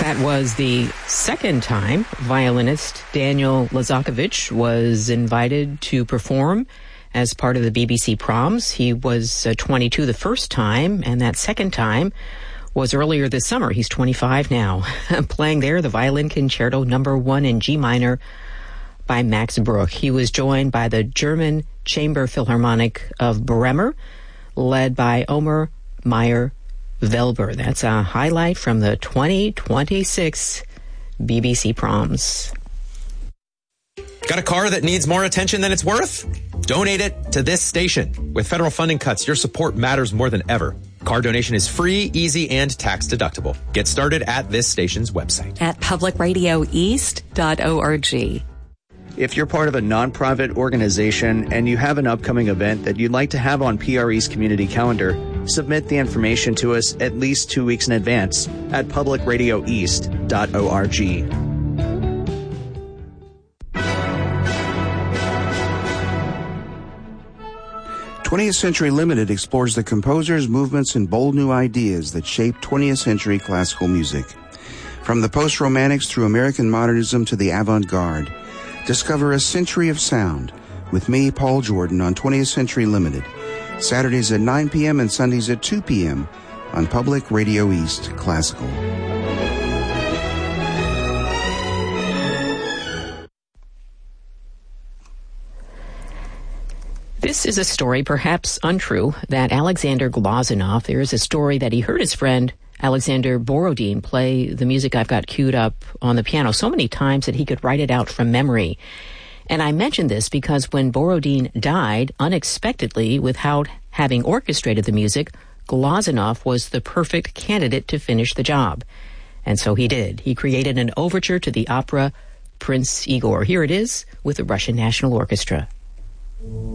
That was the second time violinist Daniel Lazakovich was invited to perform as part of the BBC Proms. He was 22 the first time, and that second time was earlier this summer. He's 25 now. Playing there the Violin Concerto No. 1 in G minor by Max Bruch. He was joined by the German Chamber Philharmonic of Bremer, led by Omer Meyer-Welber. That's a highlight from the 2026 BBC Proms. Got a car that needs more attention than it's worth? Donate it to this station. With federal funding cuts, your support matters more than ever. Car donation is free, easy, and tax deductible. Get started at this station's website. At publicradioeast.org. If you're part of a nonprofit organization and you have an upcoming event that you'd like to have on PRE's community calendar, submit the information to us at least 2 weeks in advance at publicradioeast.org. 20th Century Limited explores the composers, movements, and bold new ideas that shaped 20th century classical music. From the post-romantics through American modernism to the avant-garde, discover a century of sound with me, Paul Jordan, on 20th Century Limited, Saturdays at 9 p.m. and Sundays at 2 p.m. on Public Radio East Classical. This is a story, perhaps untrue, that Alexander Glazunov, there is a story that he heard his friend Alexander Borodin play the music I've got queued up on the piano so many times that he could write it out from memory. And I mention this because when Borodin died unexpectedly without having orchestrated the music, Glazunov was the perfect candidate to finish the job. And so he did. He created an overture to the opera Prince Igor. Here it is with the Russian National Orchestra.